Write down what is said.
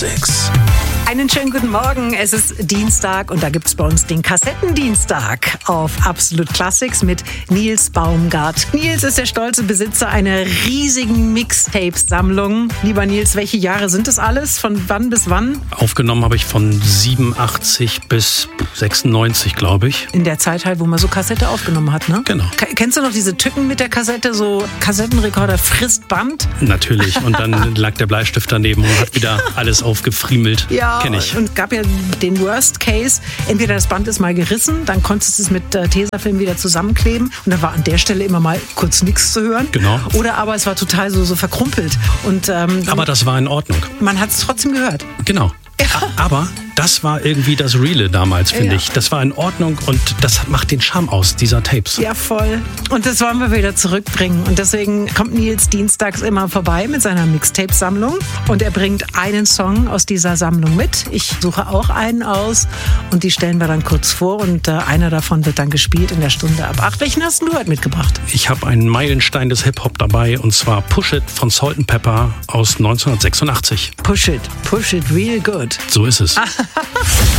Classics. Einen schönen guten Morgen. Es ist Dienstag und da gibt es bei uns den Kassettendienstag auf Absolut Classics mit Nils Baumgart. Nils ist der stolze Besitzer einer riesigen Mixtape-Sammlung. Lieber Nils, welche Jahre sind das alles? Von wann bis wann? Aufgenommen habe ich von 87 bis 96, glaube ich. In der Zeit halt, wo man so Kassette aufgenommen hat, ne? Genau. Kennst du noch diese Tücken mit der Kassette? So Kassettenrekorder frisst Band? Natürlich. Und dann lag der Bleistift daneben und hat wieder alles aufgefriemelt. Ja, kenn ich. Und gab ja den Worst Case. Entweder das Band ist mal gerissen, dann konntest du es mit Tesafilm wieder zusammenkleben und dann war an der Stelle immer mal kurz nichts zu hören. Genau. Oder aber es war total so verkrumpelt. Und, Aber das war in Ordnung. man hat es trotzdem gehört. Genau. Aber das war irgendwie das Reale damals, finde Ja. ich. Das war in Ordnung und das macht den Charme aus, dieser Tapes. Ja, voll. Und das wollen wir wieder zurückbringen. Und deswegen kommt Nils dienstags immer vorbei mit seiner Mixtape-Sammlung. Und er bringt einen Song aus dieser Sammlung mit. Ich suche auch einen aus und die stellen wir dann kurz vor. Und einer davon wird dann gespielt in der Stunde ab 8. Welchen hast du heute mitgebracht? Ich habe einen Meilenstein des Hip-Hop dabei und zwar Push It von Salt-N-Pepa aus 1986. Push it real good. So ist es.